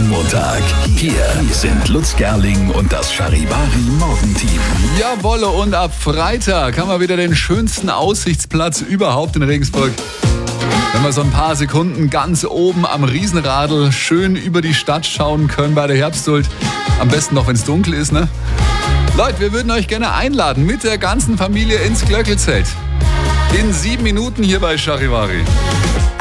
Montag. Hier sind Lutz Gerling und das Charivari Morgenteam. Jawolle, und ab Freitag haben wir wieder den schönsten Aussichtsplatz überhaupt in Regensburg. Wenn wir so ein paar Sekunden ganz oben am Riesenradl schön über die Stadt schauen können bei der Herbsthuld. Am besten noch, wenn es dunkel ist, ne? Leute, wir würden euch gerne einladen mit der ganzen Familie ins Glöckelzelt. In 7 Minuten hier bei Charivari.